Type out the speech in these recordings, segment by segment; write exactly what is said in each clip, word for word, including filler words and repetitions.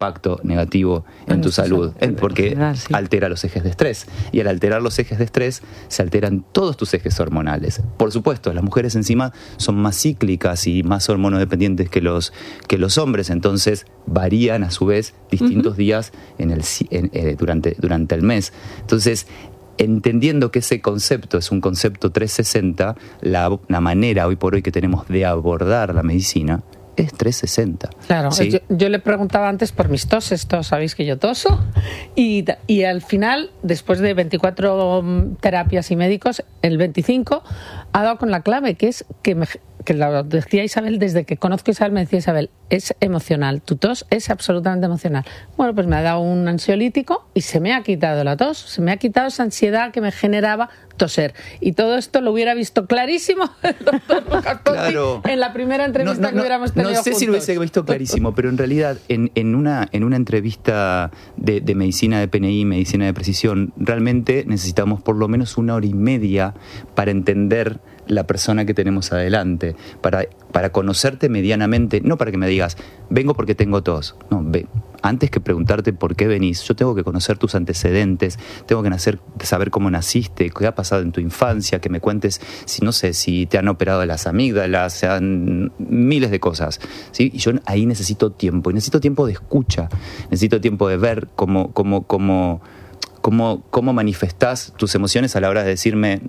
impacto negativo en, en tu salud, salud porque general, sí. altera los ejes de estrés, y al alterar los ejes de estrés se alteran todos tus ejes hormonales. Por supuesto, las mujeres encima son más cíclicas y más hormonodependientes que los, que los hombres, entonces varían a su vez distintos uh-huh. días en el, en, eh, durante, durante el mes. Entonces, entendiendo que ese concepto es un concepto trescientos sesenta, la, la manera hoy por hoy que tenemos de abordar la medicina es trescientos sesenta. Claro, ¿sí? yo, yo le preguntaba antes por mis toses, todos sabéis que yo toso, y, y al final, después de veinticuatro terapias y médicos, el veinticinco ha dado con la clave, que es que me... que lo decía Isabel, desde que conozco a Isabel me decía Isabel, es emocional, tu tos es absolutamente emocional. Bueno, pues me ha dado un ansiolítico y se me ha quitado la tos, se me ha quitado esa ansiedad que me generaba toser. Y todo esto lo hubiera visto clarísimo el doctor Lucas Ponti claro. en la primera entrevista no, no, que hubiéramos tenido No sé juntos. si lo hubiese visto clarísimo, pero en realidad en, en, una, en una entrevista de, de medicina de P N I, medicina de precisión, realmente necesitamos por lo menos una hora y media para entender la persona que tenemos adelante, para, para conocerte medianamente, no para que me digas, vengo porque tengo tos. No, ve, antes que preguntarte por qué venís, yo tengo que conocer tus antecedentes, tengo que nacer, saber cómo naciste, qué ha pasado en tu infancia, que me cuentes, si no sé, si te han operado las amígdalas, sean miles de cosas, ¿sí? Y yo ahí necesito tiempo, y necesito tiempo de escucha, necesito tiempo de ver cómo, cómo, cómo, cómo, cómo manifestás tus emociones a la hora de decirme,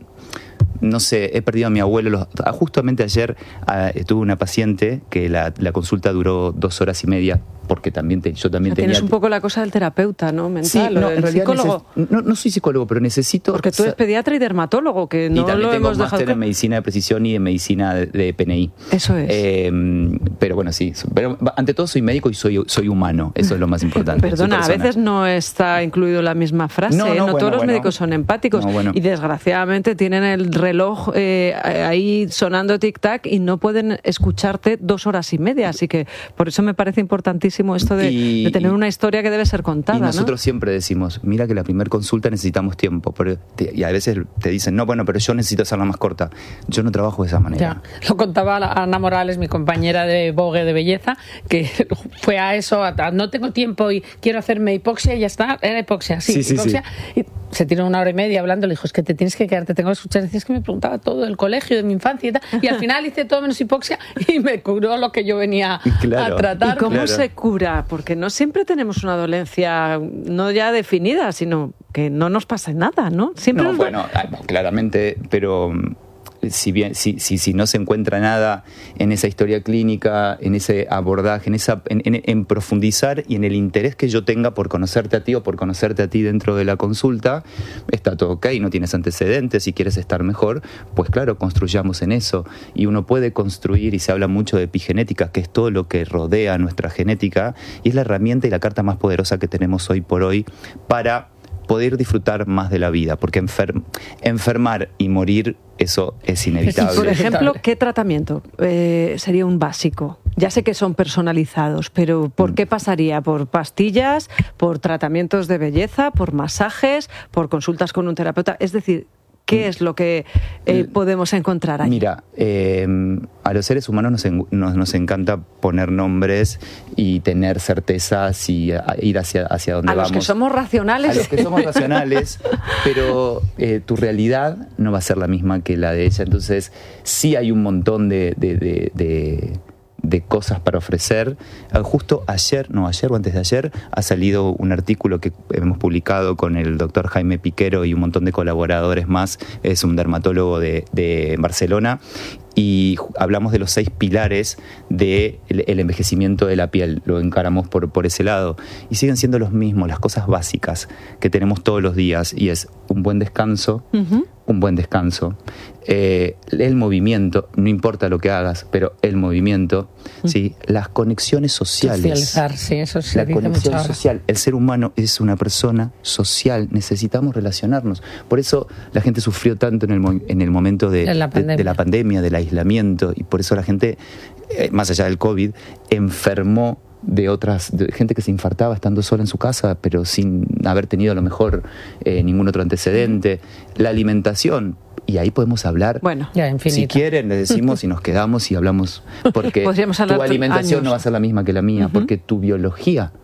no sé, he perdido a mi abuelo. Los, justamente ayer uh, tuve una paciente que la, la consulta duró dos horas y media, porque también te, yo también o sea, tenía... Tienes un poco la cosa del terapeuta, ¿no? Mental, sí, no, del en realidad psicólogo. Neces- no, no soy psicólogo, pero necesito... Porque tú eres pediatra y dermatólogo, que no y también lo tengo hemos máster dejado... en medicina de precisión y en medicina de, de P N I. Eso es. Eh, pero bueno, sí. Pero ante todo soy médico y soy, soy humano. Eso es lo más importante. Perdona, a veces no está incluido la misma frase. No, no, ¿eh? no bueno, todos los bueno. médicos son empáticos. No, bueno. Y desgraciadamente tienen el reloj eh, ahí sonando tic-tac y no pueden escucharte dos horas y media. Así que por eso me parece importantísimo esto de, y, de tener una historia que debe ser contada. Y nosotros ¿no? siempre decimos, mira que la primera consulta necesitamos tiempo. Pero te, y a veces te dicen, no, bueno, pero yo necesito hacerla más corta. Yo no trabajo de esa manera. Ya. Lo contaba Ana Morales, mi compañera de Vogue de belleza, que fue a eso, a, a, no tengo tiempo y quiero hacerme hipoxia y ya está. Era hipoxia, sí, sí, sí hipoxia. Sí. Y se tiró una hora y media hablando, le dijo, es que te tienes que quedar, te tengo que escuchar. Decías que me preguntaba todo del colegio, de mi infancia y tal. Y al final hice todo menos hipoxia y me curó lo que yo venía claro. a tratar. ¿Y cómo claro. se cura? Porque no siempre tenemos una dolencia no ya definida, sino que no nos pasa nada, ¿no? Siempre no, nos... bueno, claramente, pero si bien si, si, si no se encuentra nada en esa historia clínica, en ese abordaje, en, esa, en, en, en profundizar y en el interés que yo tenga por conocerte a ti o por conocerte a ti dentro de la consulta, está todo ok, no tienes antecedentes, si quieres estar mejor, pues claro, construyamos en eso. Y uno puede construir, y se habla mucho de epigenética, que es todo lo que rodea nuestra genética, y es la herramienta y la carta más poderosa que tenemos hoy por hoy para poder disfrutar más de la vida, porque enfer- enfermar y morir, eso es inevitable. Y, por ejemplo, ¿qué tratamiento eh, sería un básico? Ya sé que son personalizados, pero ¿por qué pasaría? ¿Por pastillas? ¿Por tratamientos de belleza? ¿Por masajes? ¿Por consultas con un terapeuta? Es decir, ¿qué es lo que eh, podemos encontrar ahí? Mira, eh, a los seres humanos nos, en, nos, nos encanta poner nombres y tener certezas y a, ir hacia, hacia donde a vamos. A los que somos racionales. A los que somos racionales, pero eh, tu realidad no va a ser la misma que la de ella. Entonces, sí hay un montón de... de, de, de de cosas para ofrecer. Justo ayer, no ayer o antes de ayer, ha salido un artículo que hemos publicado con el doctor Jaime Piquero y un montón de colaboradores más, es un dermatólogo de, de Barcelona, y hablamos de los seis pilares del el envejecimiento de la piel, lo encaramos por, por ese lado, y siguen siendo los mismos, las cosas básicas que tenemos todos los días, y es un buen descanso, uh-huh. un buen descanso, eh, el movimiento, no importa lo que hagas, pero el movimiento, uh-huh. ¿sí? Las conexiones sociales. Socializar, sí, eso se la dice conexión mucho social. El ser humano es una persona social, necesitamos relacionarnos. Por eso la gente sufrió tanto en el, en el momento de, de, la de, de la pandemia, del aislamiento, y por eso la gente, eh, más allá del COVID, enfermó de otras, de gente que se infartaba estando sola en su casa, pero sin haber tenido a lo mejor eh, ningún otro antecedente. La alimentación, y ahí podemos hablar, bueno, ya, si quieren le decimos y nos quedamos y hablamos, porque tu alimentación años. no va a ser la misma que la mía, uh-huh. porque tu biología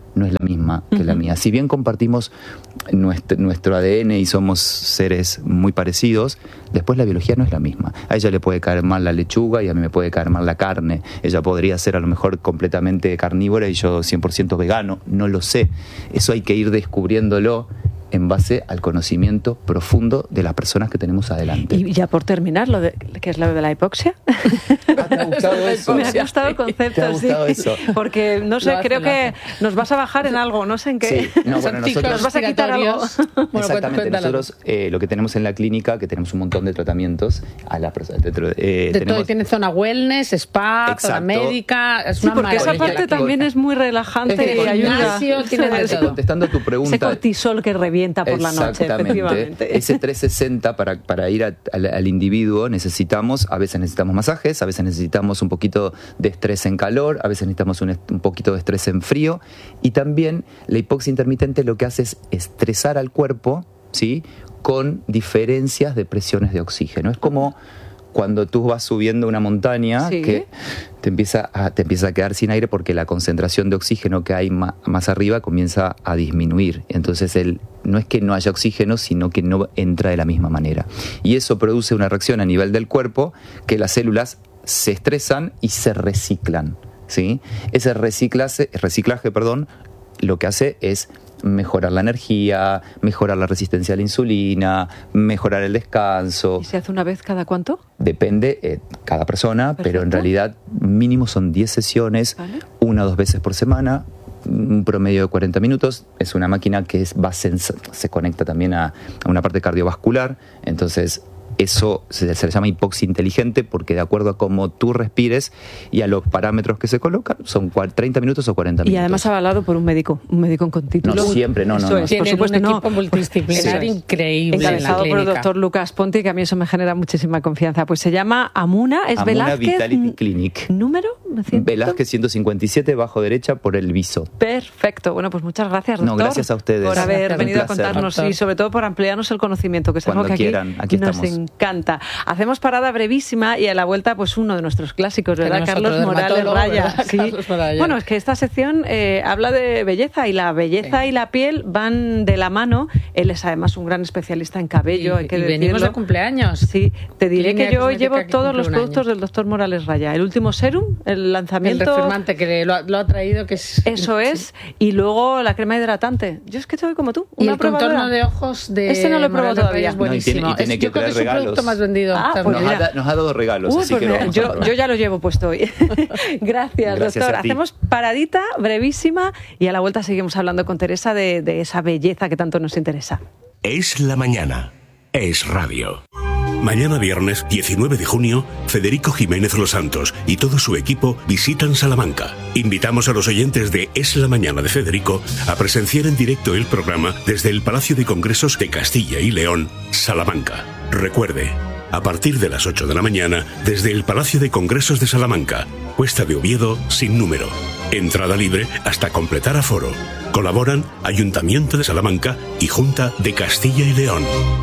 no es la misma que uh-huh. la mía. Si bien compartimos nuestro, nuestro A D N y somos seres muy parecidos, después la biología no es la misma. A ella le puede caer mal la lechuga y a mí me puede caer mal la carne. Ella podría ser a lo mejor completamente carnívora y yo cien por ciento vegano. No lo sé. Eso hay que ir descubriéndolo en base al conocimiento profundo de las personas que tenemos adelante. Y ya por terminar, lo de, ¿qué es lo de la hipoxia? ¿Te ha gustado eso? Me ha gustado el concepto, ¿Te ha gustado sí. eso? Porque, no sé, creo que nos vas a bajar en algo, no sé en qué. Sí. No, bueno, nosotros, nos vas a quitar algo. Bueno, exactamente, nosotros eh, lo que tenemos en la clínica, que tenemos un montón de tratamientos a la persona. Eh, de todo, tiene zona wellness, spa, exacto. zona médica, es sí, una porque maravilla. esa parte también es muy relajante y ayuda. Tiene de todo. Contestando tu pregunta. Ese cortisol que revienta por la noche, efectivamente. Ese trescientos sesenta para, para ir a, al, al individuo necesitamos, a veces necesitamos masajes, a veces necesitamos un poquito de estrés en calor, a veces necesitamos un, un poquito de estrés en frío, y también la hipoxia intermitente lo que hace es estresar al cuerpo, ¿sí?, con diferencias de presiones de oxígeno. Es como cuando tú vas subiendo una montaña, ¿sí?, que te empieza, a, te empieza a quedar sin aire porque la concentración de oxígeno que hay ma, más arriba comienza a disminuir. Entonces el, no es que no haya oxígeno, sino que no entra de la misma manera. Y eso produce una reacción a nivel del cuerpo que las células se estresan y se reciclan, ¿sí? Ese reciclaje, reciclaje perdón, lo que hace es mejorar la energía, mejorar la resistencia a la insulina, mejorar el descanso. ¿Y se hace una vez cada cuánto? Depende, eh, cada persona, perfecto, pero en realidad mínimo son diez sesiones, ¿vale?, una o dos veces por semana, un promedio de cuarenta minutos. Es una máquina que es, va sens- se conecta también a, a una parte cardiovascular, entonces eso se, se le llama hipoxia inteligente porque de acuerdo a cómo tú respires y a los parámetros que se colocan son treinta minutos o cuarenta minutos. Y además avalado por un médico, un médico con título. No, siempre, no, no. no. Tienen por supuesto, un equipo no. multidisciplinar sí, increíble. Encabezado por el doctor Lucas Ponti, que a mí eso me genera muchísima confianza. Pues se llama Amuna, es Amuna Velázquez. Vitality Clinic. ¿Número? Velázquez ciento cincuenta y siete, bajo derecha, por el viso. Perfecto. Bueno, pues muchas gracias, doctor. No, gracias a ustedes. Por haber un venido placer, a contarnos doctor. Y sobre todo por ampliarnos el conocimiento, que es Cuando algo que quieran, aquí, aquí nos estamos. encanta. Hacemos parada brevísima y a la vuelta, pues uno de nuestros clásicos, ¿verdad? Carlos Morales Raya. Sí. Carlos Morales. Bueno, es que esta sección eh, habla de belleza y la belleza sí. y la piel van de la mano. Él es además un gran especialista en cabello. Y, hay que y venimos de cumpleaños. Sí, te diré Línea que yo hoy llevo cosmética todos los productos año. del doctor Morales Raya. El último serum, el lanzamiento. El reafirmante que lo ha, lo ha traído, que es. Eso es. Sí. Y luego la crema hidratante. Yo es que soy como tú. Y una el contorno de ojos de. Este no lo he probado todavía. Es buenísimo. No, y tiene, y tiene es, que yo creo que es regalos. el producto más vendido. Ah, pues nos, ha, nos ha dado regalos. Uy, así pues que mira, lo yo, yo ya lo llevo puesto hoy. Gracias, Gracias, doctor. a ti. Hacemos paradita brevísima y a la vuelta seguimos hablando con Teresa de, de esa belleza que tanto nos interesa. Es la mañana. Es radio. Mañana viernes diecinueve de junio, Federico Jiménez Los Santos y todo su equipo visitan Salamanca. Invitamos a los oyentes de Es la Mañana de Federico a presenciar en directo el programa desde el Palacio de Congresos de Castilla y León, Salamanca. Recuerde, a partir de las ocho de la mañana, desde el Palacio de Congresos de Salamanca, Cuesta de Oviedo sin número. Entrada libre hasta completar aforo. Colaboran Ayuntamiento de Salamanca y Junta de Castilla y León.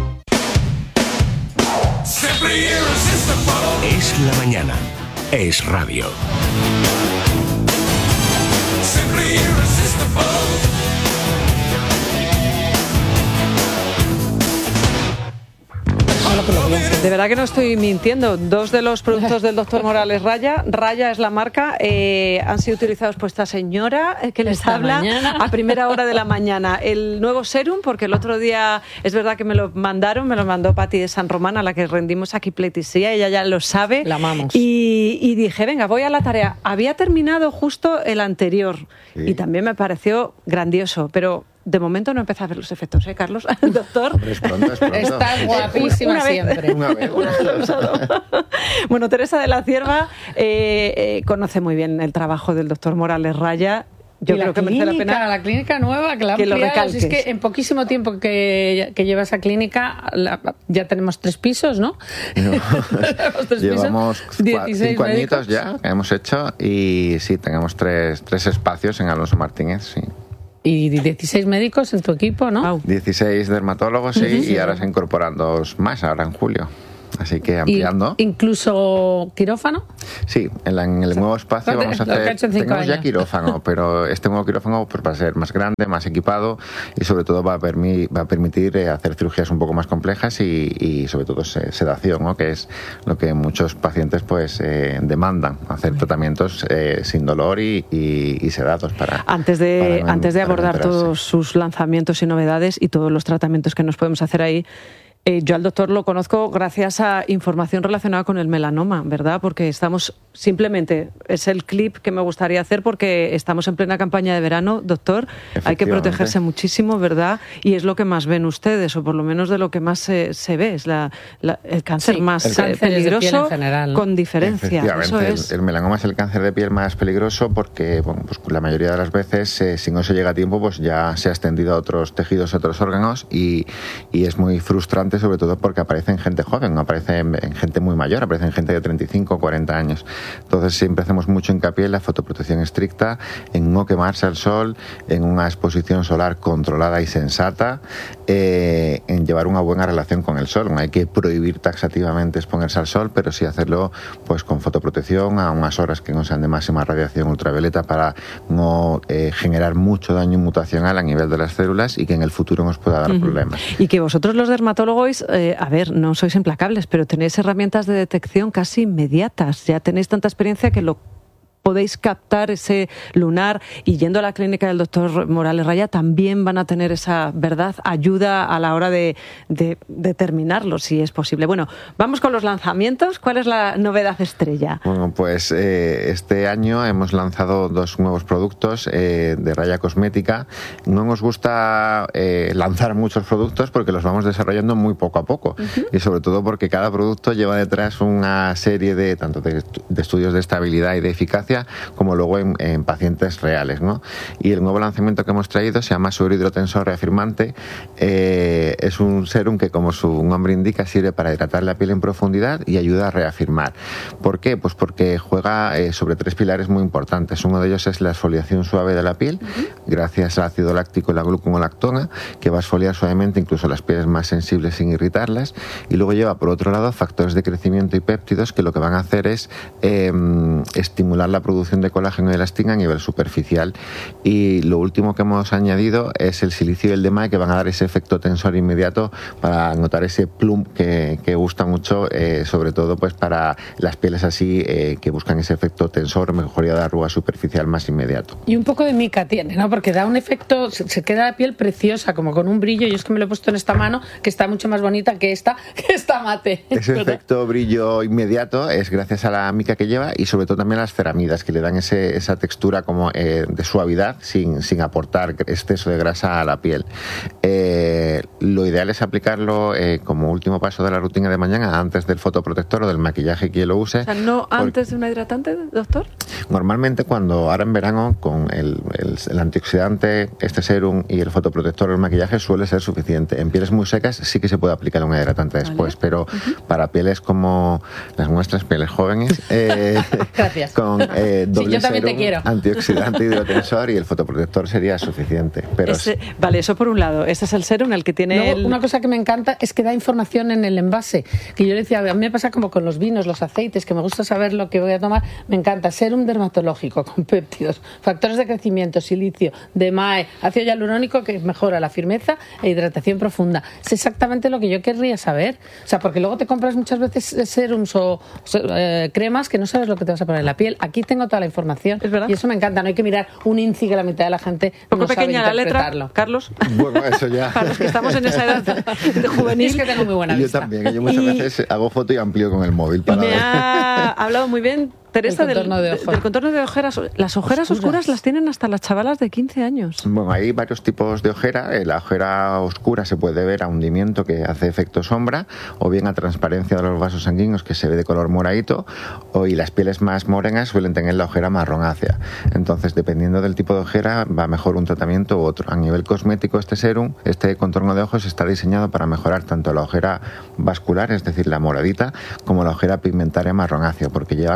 Es la mañana. Es radio. De verdad que no estoy mintiendo. Dos de los productos del doctor Morales Raya, Raya es la marca, eh, han sido utilizados por esta señora que les esta habla mañana. a primera hora de la mañana. El nuevo serum, porque el otro día es verdad que me lo mandaron, me lo mandó Pati de San Román, a la que rendimos aquí pleitesía, ella ya lo sabe. La amamos. Y, y dije, venga, voy a la tarea. Había terminado justo el anterior sí. y también me pareció grandioso, pero... De momento no empieza a ver los efectos, ¿eh, Carlos? Doctor. Hombre, es pronto, es pronto. Estás guapísima una vez. siempre. Una vez. Una vez. Bueno, Teresa de la Cierva eh, eh, conoce muy bien el trabajo del doctor Morales Raya. Yo y creo la que clínica, merece la pena. La clínica nueva, que la que lo ampliado. Si es recalques. que en poquísimo tiempo que, que lleva esa clínica, la, ya tenemos tres pisos, ¿no? No. Tenemos tres Llevamos pisos, dieciséis cinco médicos. añitos ya que hemos hecho y sí, tenemos tres, tres espacios en Alonso Martínez, sí. Y dieciséis médicos en tu equipo, ¿no? dieciséis dermatólogos, sí, y ahora se incorporan dos más, ahora en julio. Así que ampliando. ¿Y incluso quirófano? Sí, en, la, en el nuevo espacio vamos a hacer... Tenemos años. ya quirófano, pero este nuevo quirófano pues, va a ser más grande, más equipado y sobre todo va a, permi va a permitir eh, hacer cirugías un poco más complejas y, y sobre todo sedación, ¿no? Que es lo que muchos pacientes pues eh, demandan, hacer tratamientos eh, sin dolor y, y, y sedados para... Antes de, para, antes de para abordar todos sus lanzamientos y novedades y todos los tratamientos que nos podemos hacer ahí, Eh, yo al doctor lo conozco gracias a información relacionada con el melanoma, ¿verdad? Porque estamos simplemente, es el clip que me gustaría hacer porque estamos en plena campaña de verano, doctor, hay que protegerse muchísimo, ¿verdad? Y es lo que más ven ustedes, o por lo menos de lo que más se, se ve, es la, la, el cáncer sí, más el cáncer peligroso general, ¿no? Con diferencia. Eso es. El, el melanoma es el cáncer de piel más peligroso porque bueno, pues la mayoría de las veces, eh, si no se llega a tiempo, pues ya se ha extendido a otros tejidos, a otros órganos y, y es muy frustrante, sobre todo porque aparece en gente joven, no aparece en, en gente muy mayor, aparece en gente de treinta y cinco o cuarenta años. Entonces siempre hacemos mucho hincapié en la fotoprotección estricta, en no quemarse al sol, en una exposición solar controlada y sensata, eh, en llevar una buena relación con el sol. No hay que prohibir taxativamente exponerse al sol, pero sí hacerlo pues con fotoprotección a unas horas que no sean de máxima radiación ultravioleta para no eh, generar mucho daño mutacional a nivel de las células y que en el futuro nos pueda dar uh-huh. problemas. Y que vosotros los dermatólogos eh, a ver, no sois implacables, pero tenéis herramientas de detección casi inmediatas. Ya tenéis tanta experiencia que lo podéis captar ese lunar y yendo a la clínica del doctor Morales Raya también van a tener esa, ¿verdad?, ayuda a la hora de, de determinarlo, si es posible. Bueno, vamos con los lanzamientos. ¿Cuál es la novedad estrella? Bueno, pues eh, este año hemos lanzado dos nuevos productos eh, de Raya Cosmética. No nos gusta eh, lanzar muchos productos porque los vamos desarrollando muy poco a poco uh-huh. y sobre todo porque cada producto lleva detrás una serie de tanto de, de estudios de estabilidad y de eficacia como luego en, en pacientes reales, ¿no? Y el nuevo lanzamiento que hemos traído se llama Suero-Hidrotensor Reafirmante. Eh, es un serum que, como su nombre indica, sirve para hidratar la piel en profundidad y ayuda a reafirmar. ¿Por qué? Pues porque juega eh, sobre tres pilares muy importantes. Uno de ellos es la exfoliación suave de la piel, uh-huh. gracias al ácido láctico y la gluconolactona, que va a exfoliar suavemente incluso las pieles más sensibles sin irritarlas. Y luego lleva, por otro lado, factores de crecimiento y péptidos que lo que van a hacer es eh, estimular la producción de colágeno y elastina a nivel superficial. Y lo último que hemos añadido es el silicio y el D M A E, que van a dar ese efecto tensor inmediato para notar ese plum que, que gusta mucho, eh, sobre todo pues para las pieles así eh, que buscan ese efecto tensor, mejoría de arruga superficial más inmediato. Y un poco de mica tiene, ¿no? Porque da un efecto, se queda la piel preciosa, como con un brillo. Yo es que me lo he puesto en esta mano, que está mucho más bonita que esta, que esta mate. Ese ¿verdad? Efecto brillo inmediato es gracias a la mica que lleva y sobre todo también a las ceramidas, que le dan ese, esa textura como eh, de suavidad sin, sin aportar exceso de grasa a la piel. Eh, lo ideal es aplicarlo eh, como último paso de la rutina de mañana, antes del fotoprotector o del maquillaje que lo use. O sea, ¿no antes de una hidratante, doctor? Normalmente cuando ahora en verano con el, el, el antioxidante, este serum y el fotoprotector o el maquillaje suele ser suficiente. En pieles muy secas sí que se puede aplicar una hidratante vale. después, pero uh-huh. para pieles como las nuestras, pieles jóvenes, eh, Gracias. con eh, doble sí, yo también serum, te quiero. antioxidante, hidrotensor y el fotoprotector sería suficiente. Pero Ese, vale, eso por un lado. Ese es el serum, el que tiene... Luego, el... una cosa que me encanta es que da información en el envase. Que yo le decía, a mí me pasa como con los vinos, los aceites, que me gusta saber lo que voy a tomar. Me encanta. Serum dermatológico con péptidos, factores de crecimiento, silicio, D M A E, ácido hialurónico que mejora la firmeza e hidratación profunda. Es exactamente lo que yo querría saber. O sea, porque luego te compras muchas veces serums o eh, cremas que no sabes lo que te vas a poner en la piel. Aquí tengo toda la información. ¿Es verdad? Y eso me encanta. No hay que mirar un índice que la mitad de la gente poco no pequeña sabe la interpretarlo. letra, Carlos. Bueno, eso ya. Para los que estamos en esa edad de juvenil. Es que tengo muy buena yo vista. también. Yo muchas Y... veces hago foto y amplío con el móvil para me ver. ha hablado muy bien Teresa, del contorno, del, de del contorno de ojeras. Las ojeras oscuras. oscuras las tienen hasta las chavalas de quince años. Bueno, hay varios tipos de ojera. La ojera oscura se puede ver a hundimiento, que hace efecto sombra, o bien a transparencia de los vasos sanguíneos, que se ve de color moradito, o, y las pieles más morenas suelen tener la ojera marronácea. Entonces, dependiendo del tipo de ojera, va mejor un tratamiento u otro. A nivel cosmético, este serum, este contorno de ojos, está diseñado para mejorar tanto la ojera vascular, es decir, la moradita, como la ojera pigmentaria marronácea, porque lleva combinación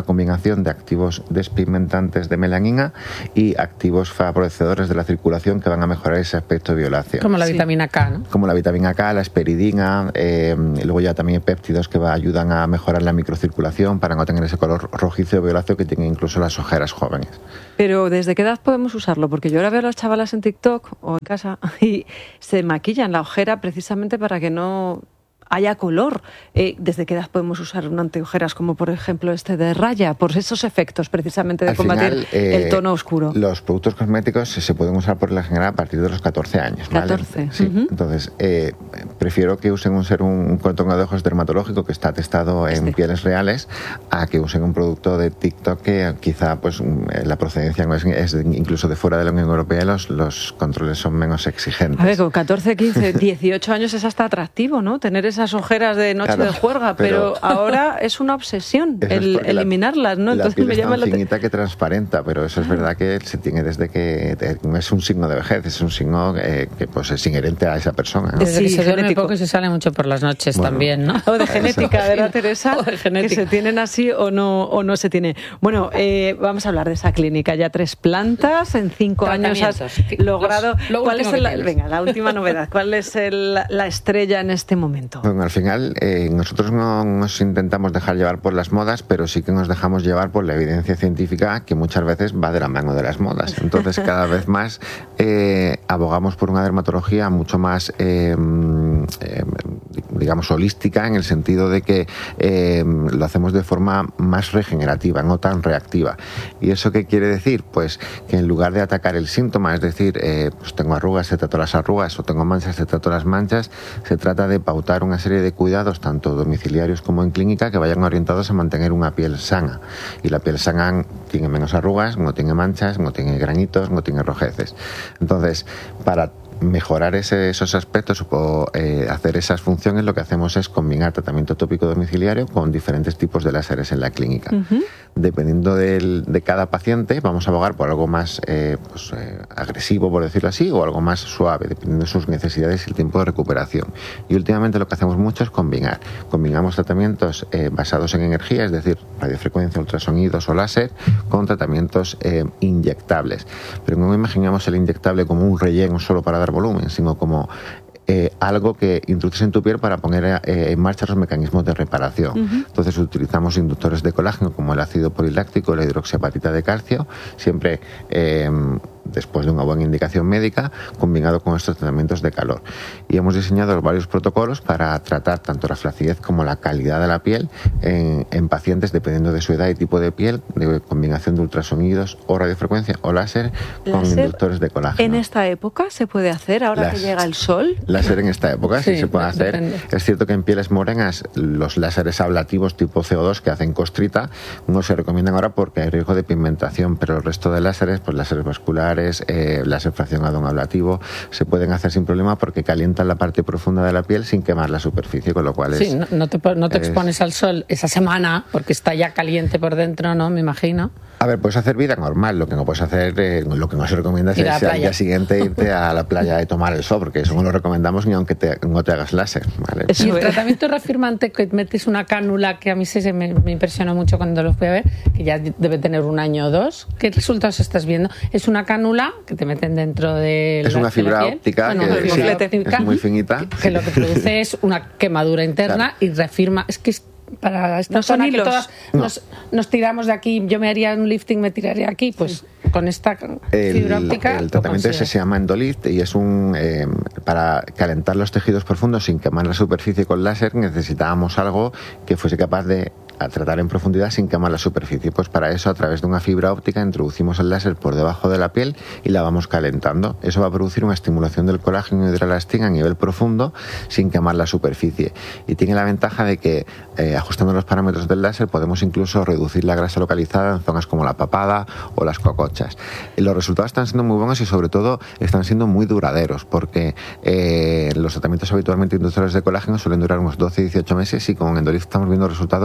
activación de activos despigmentantes de melanina y activos favorecedores de la circulación que van a mejorar ese aspecto violáceo. Como la sí. vitamina K, ¿no? Como la vitamina K, la esperidina, eh, y luego ya también hay péptidos que va, ayudan a mejorar la microcirculación para no tener ese color rojizo violáceo que tienen incluso las ojeras jóvenes. Pero ¿desde qué edad podemos usarlo? Porque yo ahora veo a las chavalas en TikTok o en casa y se maquillan la ojera precisamente para que no haya color. Eh, ¿Desde qué edad podemos usar un anteojeras como por ejemplo este de Raya? Por esos efectos precisamente de Al combatir final, eh, el tono oscuro. Los productos cosméticos se pueden usar por la general a partir de los catorce años. ¿vale? catorce. Sí. Uh-huh. Entonces, eh, prefiero que usen un ser un, un contorno de ojos dermatológico que está testado en este. pieles reales a que usen un producto de TikTok que quizá pues la procedencia no es, es incluso de fuera de la Unión Europea y los, los controles son menos exigentes. A ver, con catorce, quince, dieciocho años es hasta atractivo, ¿no? Tener esas ojeras de noche claro, de juerga, pero, pero ahora es una obsesión el es eliminarlas, ¿no? La Entonces piel me es llama tan la finita que transparenta, pero eso es verdad que se tiene desde que no es un signo de vejez, es un signo eh, que pues es inherente a esa persona, ¿no? Desde sí, que se duerme genético. poco y se sale mucho por las noches bueno, también, ¿no? O de genética, ¿verdad, Teresa? O de genética. Que se tienen así o no o no se tiene. Bueno, eh, vamos a hablar de esa clínica. Ya tres plantas, en cinco años has logrado... Los, lo ¿Cuál es el, venga, la última novedad? ¿Cuál es el, la estrella en este momento? Bueno, al final eh, nosotros no nos intentamos dejar llevar por las modas, pero sí que nos dejamos llevar por la evidencia científica que muchas veces va de la mano de las modas. Entonces cada vez más eh, abogamos por una dermatología mucho más, eh, eh, digamos, holística, en el sentido de que eh, lo hacemos de forma más regenerativa, no tan reactiva. ¿Y eso qué quiere decir? Pues que en lugar de atacar el síntoma, es decir, eh, pues tengo arrugas, se trato las arrugas, o tengo manchas, se trato las manchas, se trata de pautar una serie de cuidados, tanto domiciliarios como en clínica, que vayan orientados a mantener una piel sana. Y la piel sana tiene menos arrugas, no tiene manchas, no tiene granitos, no tiene rojeces. Entonces, para mejorar ese, esos aspectos o eh, hacer esas funciones, lo que hacemos es combinar tratamiento tópico domiciliario con diferentes tipos de láseres en la clínica. Uh-huh. Dependiendo del, de cada paciente, vamos a abogar por algo más eh, pues, eh, agresivo, por decirlo así, o algo más suave, dependiendo de sus necesidades y el tiempo de recuperación. Y últimamente lo que hacemos mucho es combinar. Combinamos tratamientos eh, basados en energía, es decir, radiofrecuencia, ultrasonidos o láser, con tratamientos eh, inyectables. Pero no imaginamos el inyectable como un relleno solo para dar volumen, sino como eh, algo que introduces en tu piel para poner eh, en marcha los mecanismos de reparación. Uh-huh. Entonces utilizamos inductores de colágeno como el ácido poliláctico, la hidroxiapatita de calcio, siempre eh, después de una buena indicación médica, combinado con estos tratamientos de calor. Y hemos diseñado varios protocolos para tratar tanto la flacidez como la calidad de la piel en, en pacientes, dependiendo de su edad y tipo de piel, de combinación de ultrasonidos o radiofrecuencia o láser, láser con inductores de colágeno. ¿En esta época se puede hacer, ahora Las, que llega el sol? Láser en esta época sí, sí se puede hacer. Depende. Es cierto que en pieles morenas los láseres ablativos tipo C O dos que hacen costrita no se recomiendan ahora porque hay riesgo de pigmentación, pero el resto de láseres, pues láseres vasculares, Eh, láser fraccionado en ablativo, se pueden hacer sin problema porque calientan la parte profunda de la piel sin quemar la superficie, con lo cual sí, es... no, no te, no te es, expones al sol esa semana porque está ya caliente por dentro, ¿no? Me imagino. A ver, puedes hacer vida normal, lo que no puedes hacer, eh, lo que no se recomienda es al día siguiente irte a la playa y tomar el sol, porque eso no lo recomendamos ni aunque te, no te hagas láser, ¿vale? Y el tratamiento reafirmante, que metes una cánula, que a mí se me, me impresionó mucho cuando lo fui a ver, que ya debe tener un año o dos. ¿Qué resultados estás viendo? Es una cánula que te meten dentro de es la, una fibra de la piel. óptica, bueno, que, una sí, fibra óptica es muy finita. Que, que lo que produce es una quemadura interna, claro, y reafirma. Es que para esta no zona son que hilos. todas no. nos, nos tiramos de aquí, yo me haría un lifting, me tiraría aquí, pues sí, con esta fibra el, óptica. El tratamiento ese se llama Endolift y es un eh, para calentar los tejidos profundos sin quemar la superficie con láser. Necesitábamos algo que fuese capaz de a tratar en profundidad sin quemar la superficie. Pues para eso, a través de una fibra óptica, introducimos el láser por debajo de la piel y la vamos calentando. Eso va a producir una estimulación del colágeno y de la elastina a nivel profundo sin quemar la superficie. Y tiene la ventaja de que, eh, ajustando los parámetros del láser, podemos incluso reducir la grasa localizada en zonas como la papada o las cocochas. Y los resultados están siendo muy buenos y, sobre todo, están siendo muy duraderos, porque eh, los tratamientos habitualmente inductores de colágeno suelen durar unos doce a dieciocho meses y con Endolift estamos viendo resultados hasta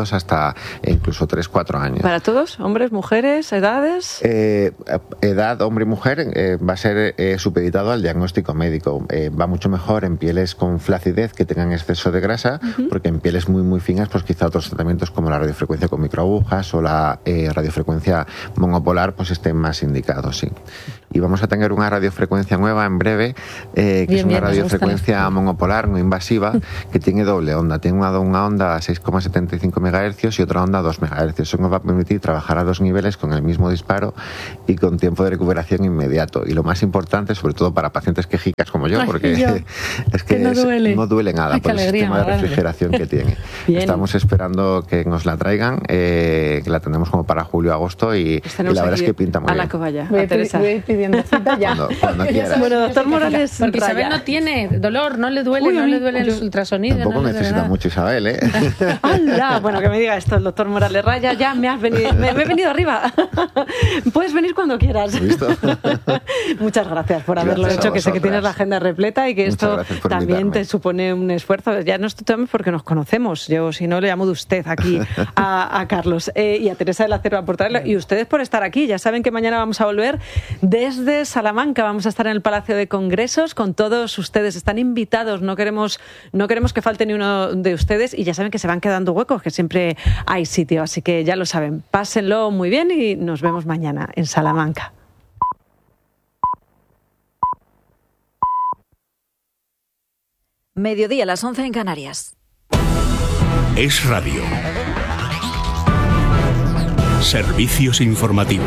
hasta incluso tres, cuatro años. ¿Para todos? ¿Hombres, mujeres, edades? Eh, edad, hombre y mujer, eh, va a ser eh, supeditado al diagnóstico médico. Eh, va mucho mejor en pieles con flacidez que tengan exceso de grasa, uh-huh. porque en pieles muy muy finas, pues quizá otros tratamientos como la radiofrecuencia con microagujas o la eh, radiofrecuencia monopolar pues estén más indicados, sí. Y vamos a tener una radiofrecuencia nueva en breve, eh, que bien, es una bien, radiofrecuencia monopolar no invasiva, que tiene doble onda. Tiene una, una onda a seis coma setenta y cinco megahercios y otra onda a dos megahercios. Eso nos va a permitir trabajar a dos niveles con el mismo disparo y con tiempo de recuperación inmediato. Y lo más importante, sobre todo para pacientes quejicas como yo, porque Ay, yo. es que, que no, es, duele. no duele nada Ay, por el alegría, sistema de refrigeración que tiene. Bien. Estamos esperando que nos la traigan, eh, que la tendremos como para julio-agosto y, y la verdad es que pinta muy a bien. La que vaya, voy, a Teresa. Voy pidiendo cita ya. Cuando, cuando quieras. Bueno, doctor Morales, porque Raya. Isabel no tiene dolor, no le duele, Uy, no le duelen los ultrasonidos. Tampoco no necesita mucho Isabel, ¿eh? ¡Hala! Bueno, que me diga esto el doctor Morales Raya, ya me has venido, me, me he venido arriba. Puedes venir cuando quieras. ¿Listo? Muchas gracias por haberlo gracias hecho, que sé que tienes la agenda repleta y que esto también invitarme. Te supone un esfuerzo. Ya no estoy también porque nos conocemos. Yo, si no, le llamo de usted aquí a, a Carlos eh, y a Teresa de la Cerva por traerlo. Y ustedes por estar aquí. Ya saben que mañana vamos a volver desde Salamanca. Vamos a estar en el Palacio de Congresos con todos ustedes. Están invitados. No queremos, no queremos que falte ni uno de ustedes. Y ya saben que se van quedando huecos, que siempre hay sitio. Así que ya lo saben. Pásenlo muy bien y nos vemos mañana en Salamanca. Mediodía a las once en Canarias. Es Radio. Servicios informativos.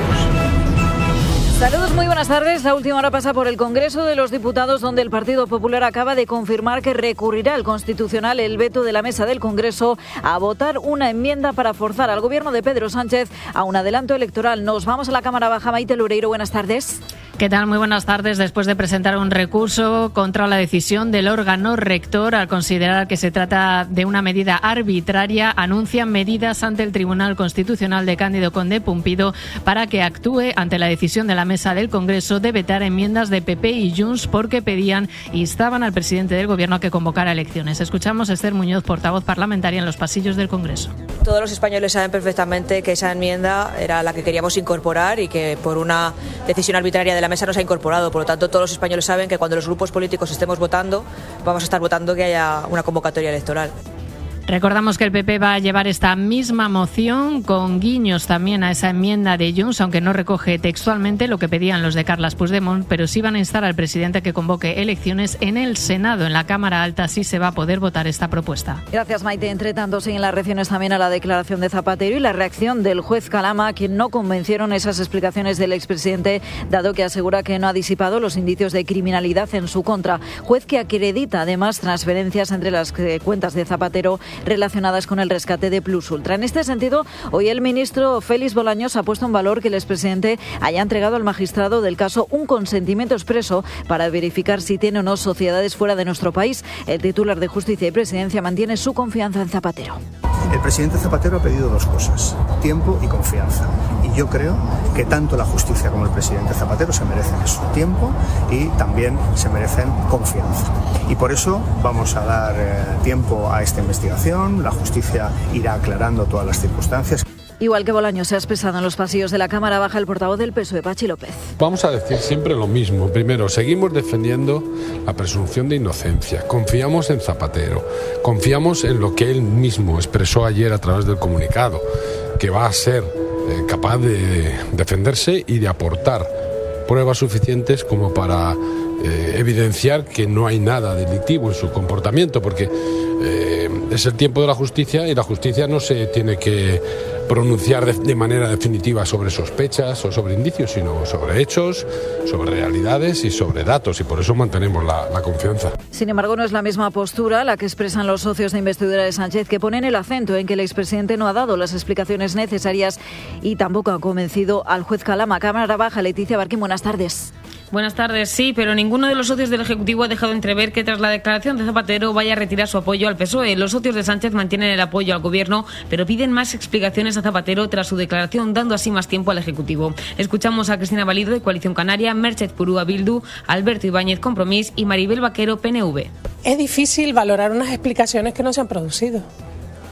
Saludos, muy buenas tardes. La última hora pasa por el Congreso de los Diputados, donde el Partido Popular acaba de confirmar que recurrirá al Constitucional el veto de la mesa del Congreso a votar una enmienda para forzar al gobierno de Pedro Sánchez a un adelanto electoral. Nos vamos a la Cámara Baja. Maite Loureiro, buenas tardes. ¿Qué tal? Muy buenas tardes. Después de presentar un recurso contra la decisión del órgano rector al considerar que se trata de una medida arbitraria, anuncian medidas ante el Tribunal Constitucional de Cándido Conde Pumpido para que actúe ante la decisión de la mesa del Congreso de vetar enmiendas de P P y Junts porque pedían e instaban al presidente del Gobierno a que convocara elecciones. Escuchamos a Esther Muñoz, portavoz parlamentaria en los pasillos del Congreso. Todos los españoles saben perfectamente que esa enmienda era la que queríamos incorporar y que por una decisión arbitraria de la mesa no se ha incorporado. Por lo tanto, todos los españoles saben que cuando los grupos políticos estemos votando, vamos a estar votando que haya una convocatoria electoral. Recordamos que el P P va a llevar esta misma moción con guiños también a esa enmienda de Junts, aunque no recoge textualmente lo que pedían los de Carles Puigdemont, pero sí van a instar al presidente a que convoque elecciones en el Senado. En la Cámara Alta sí se va a poder votar esta propuesta. Gracias, Maite. Entre tanto, siguen las reacciones también a la declaración de Zapatero y la reacción del juez Calama, a quien no convencieron esas explicaciones del expresidente, dado que asegura que no ha disipado los indicios de criminalidad en su contra. Juez que acredita además transferencias entre las cuentas de Zapatero relacionadas con el rescate de Plus Ultra. En este sentido, hoy el ministro Félix Bolaños ha puesto en valor que el expresidente haya entregado al magistrado del caso un consentimiento expreso para verificar si tiene o no sociedades fuera de nuestro país. El titular de Justicia y Presidencia mantiene su confianza en Zapatero. El presidente Zapatero ha pedido dos cosas, tiempo y confianza. Y yo creo que tanto la justicia como el presidente Zapatero se merecen eso, tiempo y también se merecen confianza. Y por eso vamos a dar eh, tiempo a esta investigación, la justicia irá aclarando todas las circunstancias. Igual que Bolaños se ha expresado en los pasillos de la Cámara Baja, el portavoz del P S O E, Pachi López. Vamos a decir siempre lo mismo. Primero, seguimos defendiendo la presunción de inocencia. Confiamos en Zapatero. Confiamos en lo que él mismo expresó ayer a través del comunicado, que va a ser eh, capaz de defenderse y de aportar pruebas suficientes como para eh, evidenciar que no hay nada delictivo en su comportamiento, porque eh, es el tiempo de la justicia y la justicia no se tiene que pronunciar de, de manera definitiva sobre sospechas o sobre indicios, sino sobre hechos, sobre realidades y sobre datos, y por eso mantenemos la, la confianza. Sin embargo, no es la misma postura la que expresan los socios de investidura de Sánchez, que ponen el acento en que el expresidente no ha dado las explicaciones necesarias y tampoco ha convencido al juez Calama. Cámara Baja, Leticia Barquín, buenas tardes. Buenas tardes, sí, pero ninguno de los socios del Ejecutivo ha dejado entrever que tras la declaración de Zapatero vaya a retirar su apoyo al P S O E. Los socios de Sánchez mantienen el apoyo al Gobierno, pero piden más explicaciones a Zapatero tras su declaración, dando así más tiempo al Ejecutivo. Escuchamos a Cristina Valido, de Coalición Canaria, Merched Purúa, Bildu, Alberto Ibáñez, Compromís, y Maribel Vaquero, P N V. Es difícil valorar unas explicaciones que no se han producido.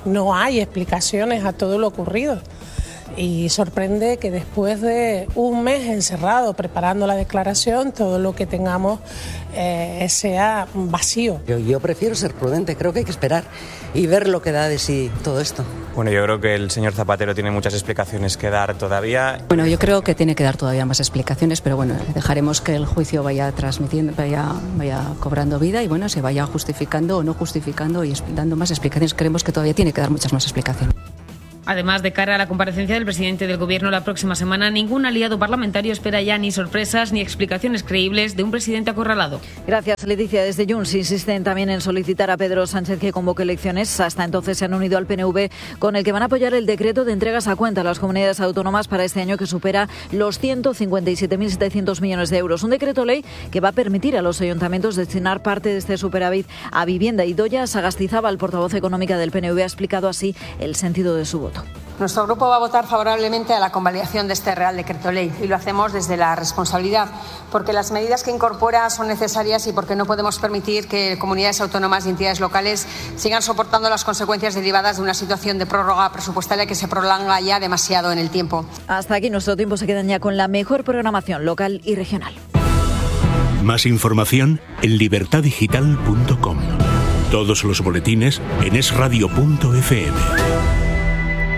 no hay explicaciones a todo lo ocurrido. Y sorprende que después de un mes encerrado preparando la declaración, todo lo que tengamos eh, sea vacío. Yo, yo prefiero ser prudente, creo que hay que esperar y ver lo que da de sí todo esto. Bueno, yo creo que el señor Zapatero tiene muchas explicaciones que dar todavía. Bueno, yo creo que tiene que dar todavía más explicaciones, pero bueno, dejaremos que el juicio vaya transmitiendo, vaya, vaya cobrando vida y bueno, se vaya justificando o no justificando y dando más explicaciones. Creemos que todavía tiene que dar muchas más explicaciones. Además, de cara a la comparecencia del presidente del Gobierno la próxima semana, ningún aliado parlamentario espera ya ni sorpresas ni explicaciones creíbles de un presidente acorralado. Gracias, Leticia. Desde Junts insisten también en solicitar a Pedro Sánchez que convoque elecciones. Hasta entonces se han unido al P N V, con el que van a apoyar el decreto de entregas a cuenta a las comunidades autónomas para este año, que supera los ciento cincuenta y siete mil setecientos millones de euros. Un decreto ley que va a permitir a los ayuntamientos destinar parte de este superávit a vivienda. Idoia Sagastizábal, portavoz económica del P N V, ha explicado así el sentido de su voto. Nuestro grupo va a votar favorablemente a la convalidación de este Real Decreto Ley y lo hacemos desde la responsabilidad, porque las medidas que incorpora son necesarias y porque no podemos permitir que comunidades autónomas y entidades locales sigan soportando las consecuencias derivadas de una situación de prórroga presupuestaria que se prolonga ya demasiado en el tiempo. Hasta aquí nuestro tiempo. Se quedan ya con la mejor programación local y regional. Más información en libertad digital punto com. Todos los boletines en es radio punto efe eme.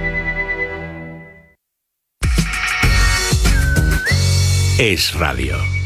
Es Radio.